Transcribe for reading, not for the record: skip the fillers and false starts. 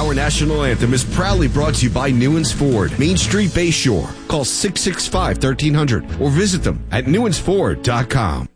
Our national anthem is proudly brought to you by Newens Ford, Main Street, Bayshore. Call 665-1300 or visit them at newensford.com.